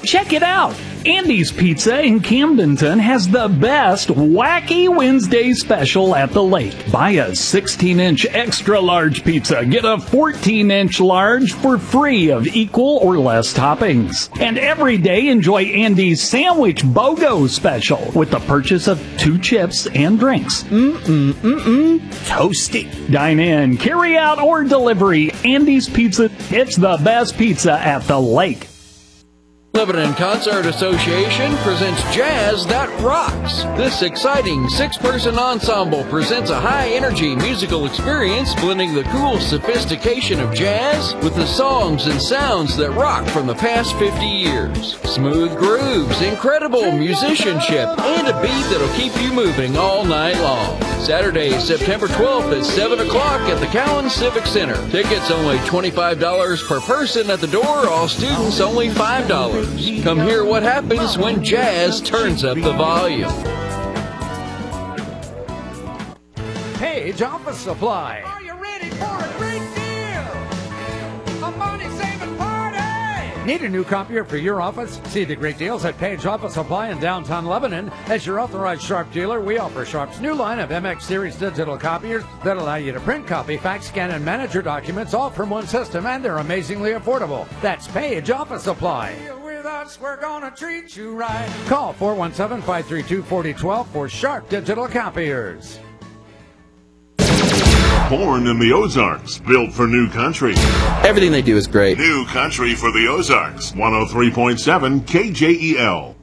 Check it out. Andy's Pizza in Camdenton has the best Wacky Wednesday special at the lake. Buy a 16-inch extra large pizza, get a 14-inch large for free of equal or less toppings. And every day enjoy Andy's Sandwich BOGO special with the purchase of 2 chips and drinks. Toasty. Dine in, carry out, or delivery. Andy's Pizza, it's the best pizza at the lake. Lebanon Concert Association presents Jazz That Rocks. This exciting 6-person ensemble presents a high-energy musical experience blending the cool sophistication of jazz with the songs and sounds that rock from the past 50 years. Smooth grooves, incredible musicianship, and a beat that'll keep you moving all night long. Saturday, September 12th at 7 o'clock at the Cowan Civic Center. Tickets only $25 per person at the door, all students only $5. Come hear what happens when jazz turns up the volume. Page Office Supply. Are you ready for a great deal? A money-saving party! Need a new copier for your office? See the great deals at Page Office Supply in downtown Lebanon. As your authorized Sharp dealer, we offer Sharp's new line of MX Series digital copiers that allow you to print, copy, fax, scan, and manage your documents all from one system, and they're amazingly affordable. That's Page Office Supply. With us, we're gonna treat you right. Call 417-532-4012 for Sharp digital copiers. Born in the Ozarks, built for new country. Everything they do is great. New country for the Ozarks. 103.7 KJEL.